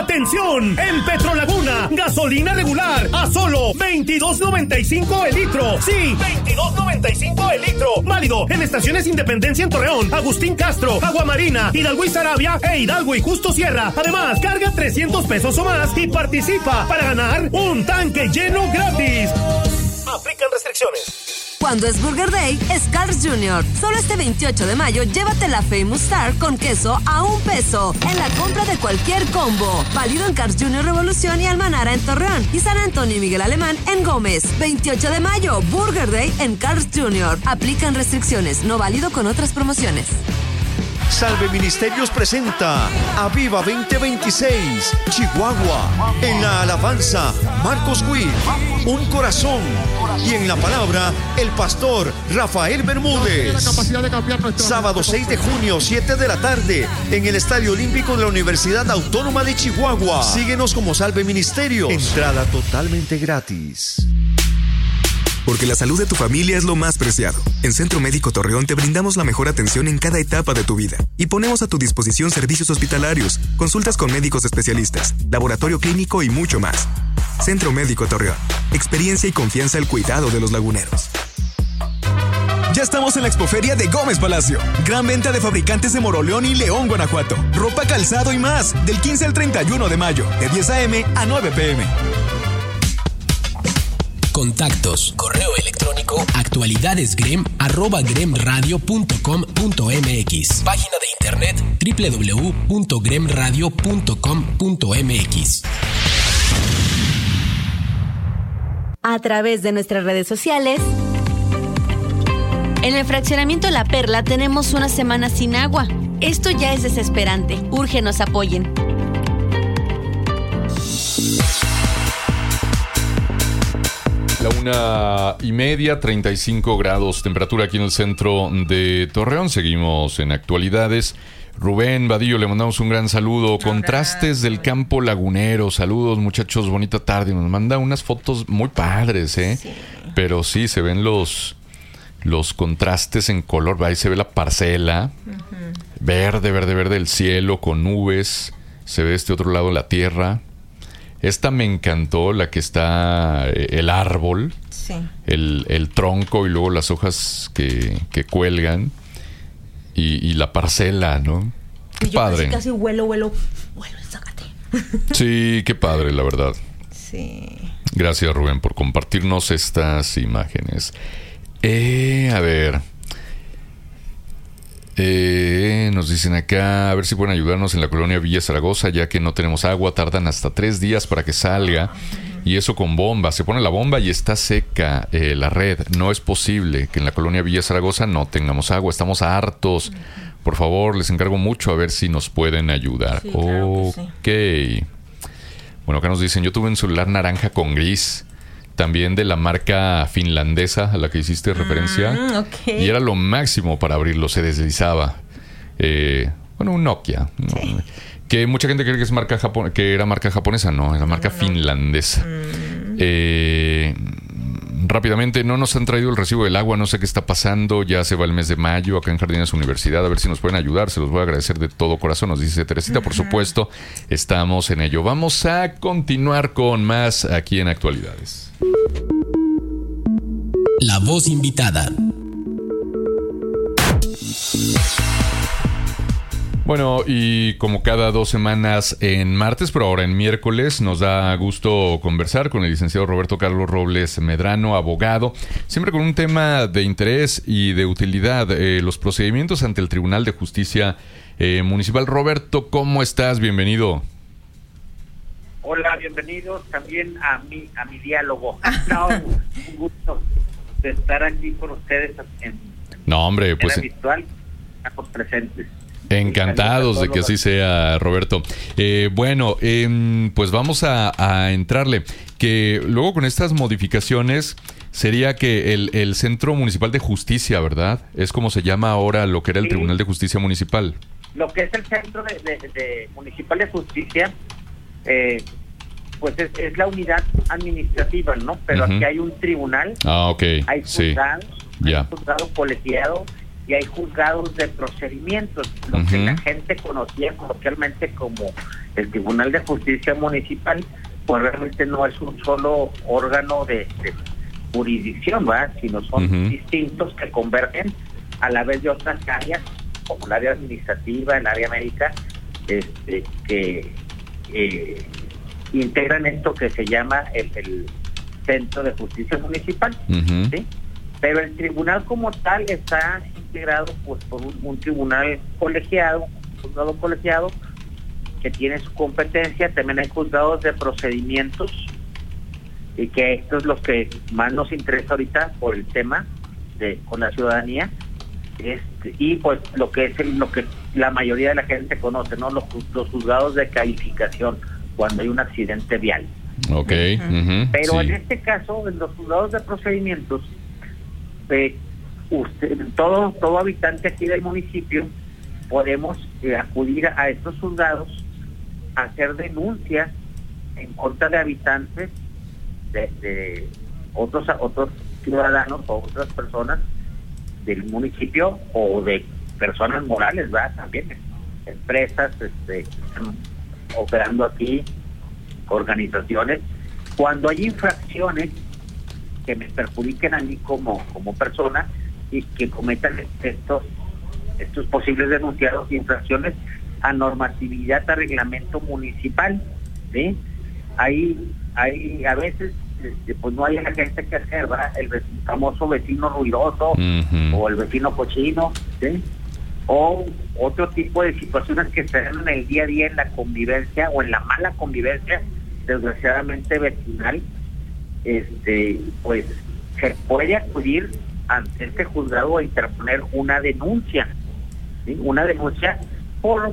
¡Atención! En Petrolaguna, gasolina regular a solo $22.95 el litro. Sí, $22.95 el litro. Válido en estaciones Independencia en Torreón, Agustín Castro, Aguamarina, Hidalgo y Sarabia e Hidalgo y Justo Sierra. Además, carga $300 o más y participa para ganar un tanque lleno gratis. Aplican restricciones. Cuando es Burger Day, es Carl's Jr. Solo este 28 de mayo, llévate la Famous Star con queso a $1 en la compra de cualquier combo. Válido en Carl's Jr. Revolución y Almanara en Torreón y San Antonio y Miguel Alemán en Gómez. 28 de mayo, Burger Day en Carl's Jr. Aplican restricciones, no válido con otras promociones. Salve Ministerios presenta Aviva 2026 Chihuahua. En la alabanza, Marcos Witt, Un Corazón. Y en la palabra, el pastor Rafael Bermúdez. Sábado 6 de junio, 7 de la tarde, en el Estadio Olímpico de la Universidad Autónoma de Chihuahua. Síguenos como Salve Ministerios. Entrada totalmente gratis. Porque la salud de tu familia es lo más preciado. En Centro Médico Torreón te brindamos la mejor atención en cada etapa de tu vida. Y ponemos a tu disposición servicios hospitalarios, consultas con médicos especialistas, laboratorio clínico y mucho más. Centro Médico Torreón. Experiencia y confianza al cuidado de los laguneros. Ya estamos en la Expoferia de Gómez Palacio. Gran venta de fabricantes de Moroleón y León, Guanajuato. Ropa, calzado y más. Del 15 al 31 de mayo. De 10 a.m. a 9 p.m. Contactos, correo electrónico actualidadesgrem@gremradio.com.mx. Página de internet www.gremradio.com.mx. A través de nuestras redes sociales. En el fraccionamiento La Perla tenemos una semana sin agua. Esto ya es desesperante. Urge nos apoyen. La 1:30, 35 grados temperatura aquí en el centro de Torreón. Seguimos en actualidades. Rubén Vadillo, le mandamos un gran saludo. Contrastes del campo lagunero. Saludos, muchachos, bonita tarde. Nos manda unas fotos muy padres, ¿eh? Sí. Pero sí, se ven los contrastes en color. Ahí se ve la parcela. Uh-huh. Verde, verde, verde el cielo con nubes. Se ve este otro lado la tierra. Esta me encantó, la que está el árbol, sí. el tronco y luego las hojas que cuelgan y la parcela, ¿no? Qué y yo padre. Casi huelo, sácate. Sí, qué padre, la verdad. Sí. Gracias, Rubén, por compartirnos estas imágenes. A ver... nos dicen acá, a ver si pueden ayudarnos en la colonia Villa Zaragoza, ya que no tenemos agua, tardan hasta 3 días para que salga, y eso con bomba, se pone la bomba y está seca la red. No es posible que en la colonia Villa Zaragoza no tengamos agua, estamos hartos. Por favor, les encargo mucho a ver si nos pueden ayudar. Sí, claro que sí. Bueno, acá nos dicen, yo tuve un celular naranja con gris, también de la marca finlandesa a la que hiciste referencia. Okay. Y era lo máximo para abrirlo, se deslizaba. Un Nokia, ¿no? Sí. Que mucha gente cree que es que era marca japonesa. No, era marca finlandesa. Rápidamente, no nos han traído el recibo del agua, no sé qué está pasando. Ya se va el mes de mayo acá en Jardines Universidad. A ver si nos pueden ayudar, se los voy a agradecer de todo corazón. Nos dice Teresita, por supuesto, estamos en ello. Vamos a continuar con más aquí en Actualidades. La voz invitada. Bueno, y como cada 2 semanas en martes, pero ahora en miércoles, nos da gusto conversar con el licenciado Roberto Carlos Robles Medrano, abogado, siempre con un tema de interés y de utilidad, los procedimientos ante el Tribunal de Justicia Municipal. Roberto, ¿cómo estás? Bienvenido. Hola, bienvenidos también a mi diálogo. No, un gusto de estar aquí con ustedes no, hombre, pues virtual, estamos presentes. Encantados de que así sea, Roberto. Pues vamos a entrarle. Que luego con estas modificaciones sería que el Centro Municipal de Justicia, ¿verdad? Es como se llama ahora lo que era el Tribunal de Justicia Municipal. Lo que es el Centro de Municipal de Justicia, pues es la unidad administrativa, ¿no? Pero aquí hay un tribunal, hay juzgados, hay juzgado colegiado y hay juzgados de procedimientos, lo que la gente conocía coloquialmente como el Tribunal de Justicia Municipal pues realmente no es un solo órgano de jurisdicción, ¿verdad? Sino son distintos que convergen a la vez de otras áreas, como el área administrativa, el área médica, que integran esto que se llama el Centro de Justicia Municipal, ¿sí? Pero el tribunal como tal está integrado pues por un tribunal colegiado, un juzgado colegiado que tiene su competencia. También hay juzgados de procedimientos, y que esto es lo que más nos interesa ahorita por el tema con la ciudadanía, y pues lo que la mayoría de la gente conoce, ¿no? Los juzgados de calificación cuando hay un accidente vial. Okay. Pero en este caso, en los juzgados de procedimientos, todo habitante aquí del municipio podemos acudir a estos juzgados a hacer denuncias en contra de habitantes de otros ciudadanos o otras personas del municipio o de personas morales, ¿verdad? También empresas están operando aquí, organizaciones. Cuando hay infracciones que me perjudiquen a mí como persona y que cometan estos posibles denunciados, infracciones a normatividad, a reglamento municipal, ¿sí? Hay a veces pues no hay la gente que hacer, ¿verdad? El famoso vecino ruidoso o el vecino cochino, ¿sí? O otro tipo de situaciones que se dan en el día a día en la convivencia o en la mala convivencia, desgraciadamente vecinal. Pues se puede acudir ante este juzgado a interponer una denuncia, ¿sí? Una denuncia por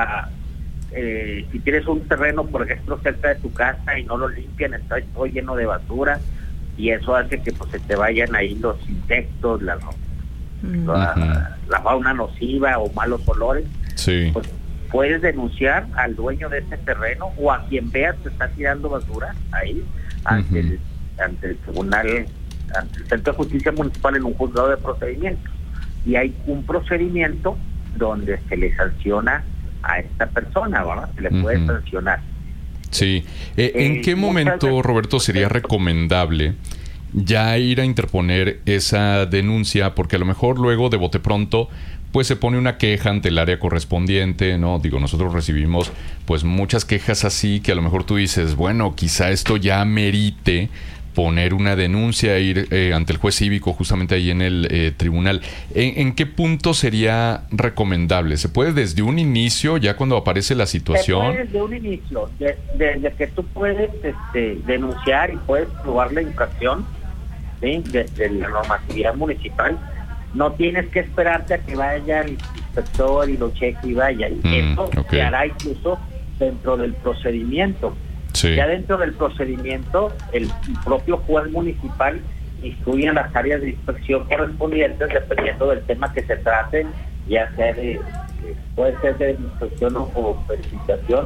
si tienes un terreno, por ejemplo, cerca de tu casa y no lo limpian, está todo lleno de basura y eso hace que pues se te vayan ahí los insectos, la fauna nociva o malos olores. Sí. Pues puedes denunciar al dueño de ese terreno o a quien veas que está tirando basura ahí ante el tribunal, ante el Centro de Justicia Municipal, en un juzgado de procedimientos, y hay un procedimiento donde se le sanciona a esta persona, ¿verdad? Se le puede sancionar. Sí. ¿En qué momento, Roberto, sería recomendable ya ir a interponer esa denuncia? Porque a lo mejor luego de bote pronto pues se pone una queja ante el área correspondiente, ¿no? Digo, nosotros recibimos pues muchas quejas así que a lo mejor tú dices, bueno, quizá esto ya merite poner una denuncia, ir ante el juez cívico justamente ahí en el tribunal. ¿En qué punto sería recomendable? ¿Se puede desde un inicio, ya cuando aparece la situación? Se puede desde un inicio, desde que tú puedes denunciar y puedes probar la infracción, ¿sí? de la normatividad municipal. No tienes que esperarte a que vaya el inspector y lo cheque y vaya. Eso se hará incluso dentro del procedimiento. Sí. Ya dentro del procedimiento, el propio juez municipal instruye a las áreas de inspección correspondientes dependiendo del tema que se trate, ya sea puede ser de inspección o verificación,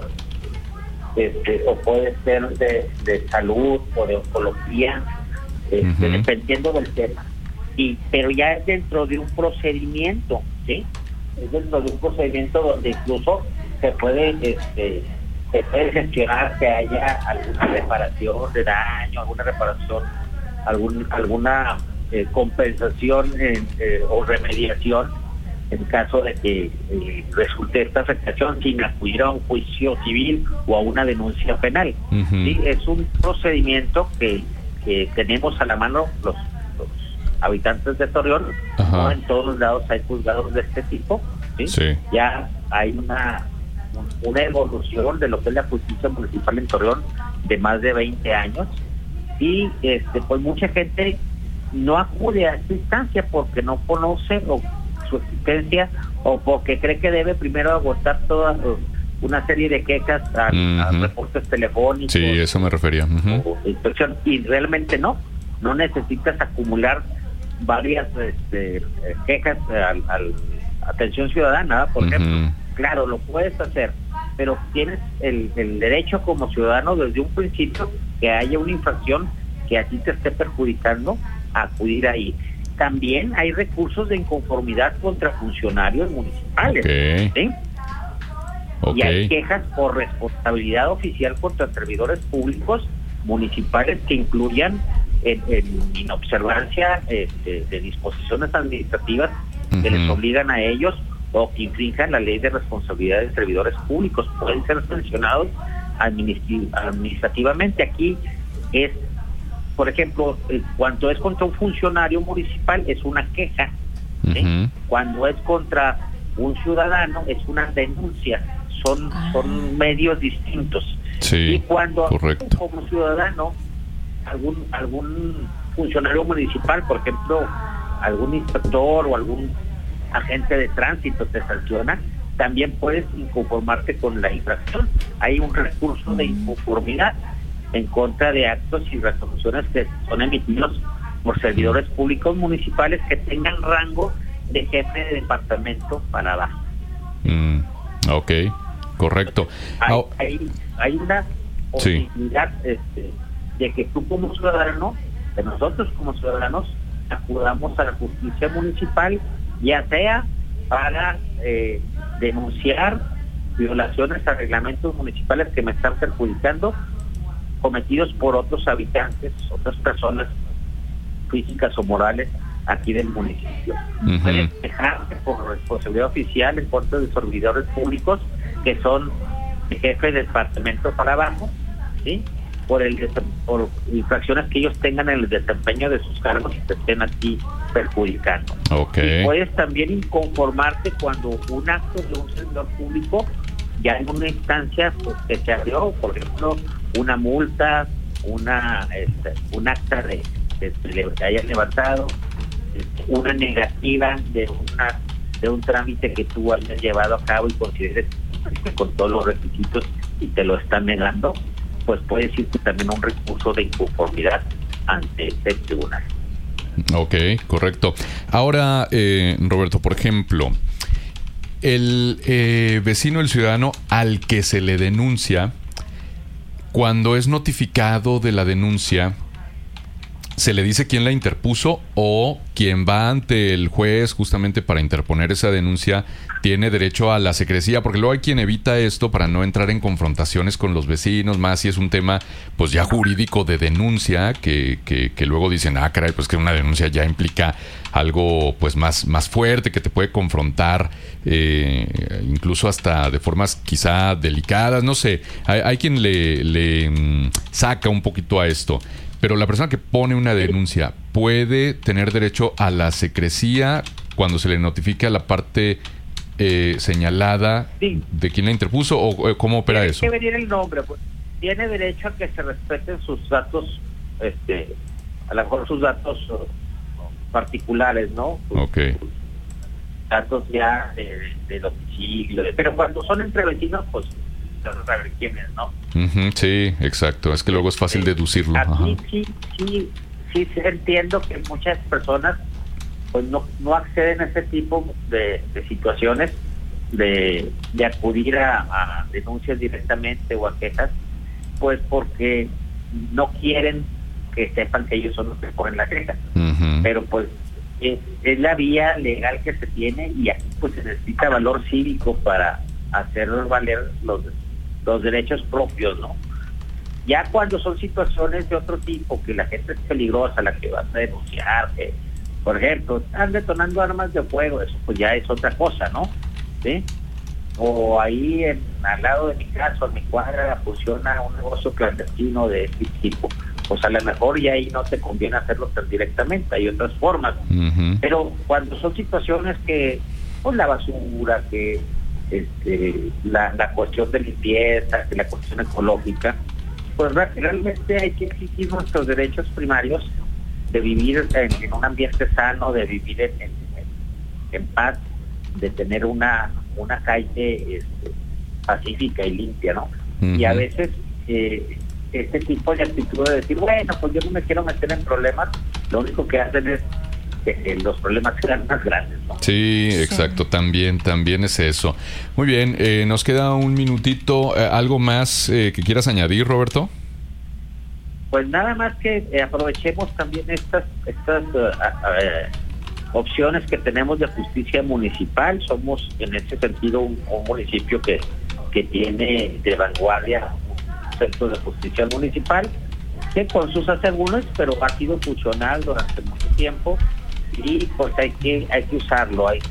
o puede ser de salud o de oncología, dependiendo del tema. Pero ya es dentro de un procedimiento, ¿sí? Es dentro de un procedimiento donde incluso se puede gestionar que haya alguna reparación de daño, alguna reparación, alguna compensación o remediación en caso de que resulte esta afectación sin acudir a un juicio civil o a una denuncia penal. ¿Sí? Es un procedimiento que tenemos a la mano los habitantes de Torreón. No en todos lados hay juzgados de este tipo, ¿sí? Sí. Ya hay una evolución de lo que es la justicia municipal en Torreón de más de 20 años y pues mucha gente no acude a esta instancia porque no conoce su existencia o porque cree que debe primero agotar toda una serie de quejas a reportes telefónicos. Sí, eso me refería. O inspección, y realmente no necesitas acumular varias quejas al atención ciudadana, por ejemplo. Claro, lo puedes hacer, pero tienes el derecho como ciudadano desde un principio que haya una infracción que a ti te esté perjudicando a acudir ahí. También hay recursos de inconformidad contra funcionarios municipales. ¿Sí? Y hay quejas por responsabilidad oficial contra servidores públicos municipales que incluyan en inobservancia de disposiciones administrativas que les obligan a ellos o que infrinjan la ley de responsabilidad de servidores públicos. Pueden ser sancionados administrativamente. Aquí es, por ejemplo, cuando es contra un funcionario municipal es una queja, ¿sí? Cuando es contra un ciudadano es una denuncia. Son medios distintos. Sí, y cuando correcto. Como ciudadano algún funcionario municipal, por ejemplo, algún inspector o algún agente de tránsito te sanciona, también puedes inconformarte con la infracción. Hay un recurso de inconformidad en contra de actos y resoluciones que son emitidos por servidores públicos municipales que tengan rango de jefe de departamento para abajo. Ok, correcto. Hay una posibilidad de que tú como ciudadano, de nosotros como ciudadanos, acudamos a la justicia municipal, ya sea para denunciar violaciones a reglamentos municipales que me están perjudicando, cometidos por otros habitantes, otras personas físicas o morales aquí del municipio. Pueden quejarse por responsabilidad oficial en contra de servidores públicos que son de jefe de departamento para abajo, ¿sí? Por infracciones que ellos tengan en el desempeño de sus cargos y te estén aquí perjudicando. Y puedes también inconformarte cuando un acto de un servidor público ya en una instancia que se abrió, por ejemplo, una multa, un acta de que hayan levantado, una negativa de un trámite que tú hayas llevado a cabo y consideres con todos los requisitos y te lo están negando, pues puedes irte también a un recurso de inconformidad ante este tribunal. Ok, correcto. Ahora, Roberto, por ejemplo, el vecino, el ciudadano al que se le denuncia, cuando es notificado de la denuncia, ¿se le dice quién la interpuso o quien va ante el juez justamente para interponer esa denuncia tiene derecho a la secrecía? Porque luego hay quien evita esto para no entrar en confrontaciones con los vecinos, más si es un tema pues ya jurídico de denuncia que luego dicen, caray, pues que una denuncia ya implica algo pues más fuerte, que te puede confrontar incluso hasta de formas quizá delicadas, no sé, hay quien le saca un poquito a esto. Pero la persona que pone una denuncia puede tener derecho a la secrecía cuando se le notifique a la parte señalada de quién la interpuso, o cómo opera eso. Tiene que venir el nombre, pues. Tiene derecho a que se respeten sus datos, a lo mejor sus datos particulares, ¿no? Sus datos ya de domicilio, pero cuando son entre vecinos, pues a saber quién es, ¿no? Sí, exacto. Es que luego es fácil deducirlo. Aquí sí entiendo que muchas personas pues no acceden a ese tipo de situaciones de acudir a denuncias directamente o a quejas, pues porque no quieren que sepan que ellos son los que ponen la queja. Pero pues es la vía legal que se tiene, y aquí pues se necesita valor cívico para hacer valer los derechos propios, ¿no? Ya cuando son situaciones de otro tipo, que la gente es peligrosa, la que vas a denunciar, que, por ejemplo, están detonando armas de fuego, eso pues ya es otra cosa, ¿no? ¿Sí? O ahí al lado de mi casa, en mi cuadra, funciona un negocio clandestino de este tipo. Pues a lo mejor ya ahí no te conviene hacerlo tan directamente, hay otras formas. Pero cuando son situaciones que, pues la basura, que la cuestión de limpieza, que la cuestión ecológica, pues realmente hay que exigir nuestros derechos primarios de vivir en un ambiente sano, de vivir en paz, de tener una calle pacífica y limpia, ¿no? Y a veces este tipo de actitud de decir, bueno, pues yo no me quiero meter en problemas, lo único que hacen es que los problemas sean más grandes, ¿no? Sí, exacto, también es eso. Muy bien, nos queda un minutito. ¿Algo más que quieras añadir, Roberto? Pues nada más que aprovechemos también estas opciones que tenemos de justicia municipal. Somos en ese sentido un municipio que que tiene de vanguardia un centro de justicia municipal, que con sus asegúnes, pero ha sido funcional durante mucho tiempo, y pues hay que usarlo, hay